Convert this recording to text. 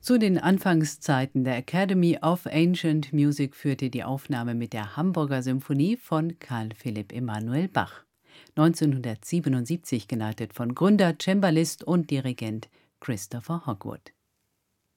Zu den Anfangszeiten der Academy of Ancient Music führte die Aufnahme mit der Hamburger Symphonie von Carl Philipp Emanuel Bach. 1977 geleitet von Gründer, Cembalist und Dirigent Christopher Hogwood.